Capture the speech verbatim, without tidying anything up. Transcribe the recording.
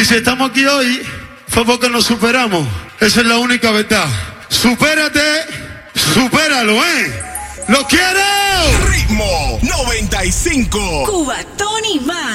si estamos aquí hoy, fue porque nos superamos. Esa es la única verdad. Supérate, supéralo, ¿eh? ¡Lo quiero! Ritmo noventa y cinco. Cubatón y más.